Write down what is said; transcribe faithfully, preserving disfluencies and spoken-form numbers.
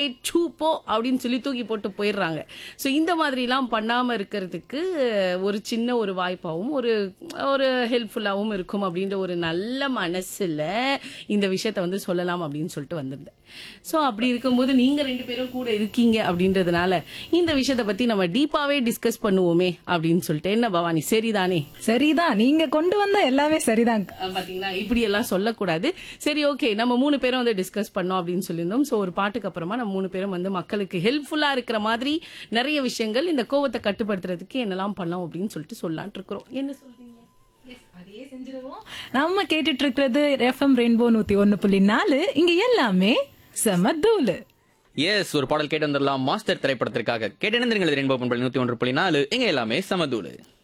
சூ போ அப்படின்னு சொல்லி தூக்கி போட்டு போயிடுறாங்க. ஸோ இந்த மாதிரிலாம் பண்ணாம இருக்கிறதுக்கு ஒரு சின்ன ஒரு வாய்ப்பாகவும் ஒரு ஒரு ஹெல்ப்ஃபுல்லாகவும் இருக்கும் அப்படின்ற ஒரு நல்ல மனசுல இந்த விஷயத்த வந்து சொல்லலாம் அப்படின்னு சொல்லிட்டு வந்திருந்தேன். ஸோ அப்படி இருக்கும்போது நீங்க ரெண்டு பேரும் கூட இருக்கீங்க அப்படின்றதுனால இந்த விஷயத்த பத்தி நம்ம டீப்பாவே டிஸ்கஸ் பண்ணுவோமே அப்படின்னு சொல்லிட்டு. என்ன பவானி, சரிதானே? சரிதான், நீங்க கொண்டு வந்த எல்லாமே சரிதான். அஹ் பாத்தீங்களா, இப்படி எல்லாம் சொல்லக்கூடாது. சரி, ஓகே, நம்ம மூணு பேரும் வந்து டிஸ்கஸ் பண்ணோம் அப்படின்னு சொல்லியிருந்தோம். ஸோ ஒரு பாட்டுக்கு அப்புறமா நம்ம மூணு பேரும் வந்து மக்களுக்கு ஹெல்ப்ஃபுல்லா இருக்கிற மாதிரி நிறைய விஷயங்கள் இந்த கோவத்தை கட்டுப்படுத்துறதுக்கு என்னெல்லாம் பண்ணலாம் அப்படின்னு சொல்லிட்டு சொல்லலாம்னு இருக்கிறோம். என்ன சொல்றீங்க? அதையே செஞ்சிருவோம். நம்ம கேட்டுட்டு இருக்கிறது எஃப்எம் ரெயின்போ நூத்தி ஒன்னு புள்ளி நாலு. இங்க எல்லாமே செமதூலு. எஸ், ஒரு பாடல் கேட்டு வந்துடலாம். மாஸ்டர் திரைப்படத்திற்காக கேட்டு நூத்தி ஒன்று புள்ளி நாலு. இங்க எல்லாமே சமதூளு.